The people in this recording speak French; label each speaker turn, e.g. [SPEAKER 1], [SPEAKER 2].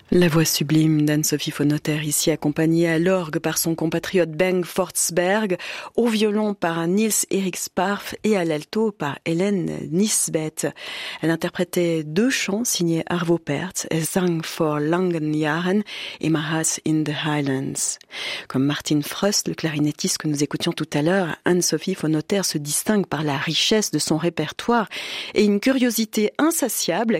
[SPEAKER 1] La voix sublime d'Anne-Sophie Fonoter, ici accompagnée à l'orgue par son compatriote Bengt Forsberg, au violon par Nils Erik Sparf et à l'alto par Hélène Nisbet. Elle interprétait 2 chants signés Arvo Pärt, Es sang vor langen Jahren et My House in the Highlands. Comme Martin Frost, le clarinettiste que nous écoutions tout à l'heure, Anne-Sophie Fonoter se distingue par la richesse de son répertoire et une curiosité insatiable